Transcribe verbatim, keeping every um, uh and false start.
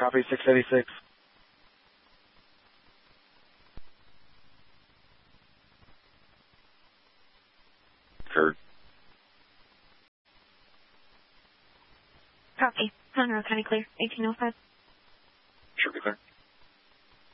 copy six eighty-six. Kurt. Copy. Monroe County clear. eighteen oh five.